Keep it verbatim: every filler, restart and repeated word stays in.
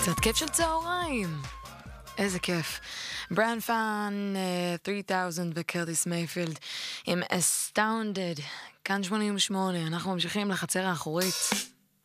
קצת כיף של צהריים. איזה כיף. בריאן פאן, שלושת אלפים וקרטיס מייפילד עם Astounded. כאן שמונים ושמונה, אנחנו ממשיכים לחצר האחורית.